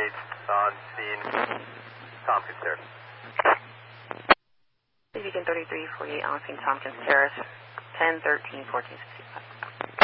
on scene, Tompkins Terrace. Beacon 3348 on scene, Tompkins Terrace, 1013 1465.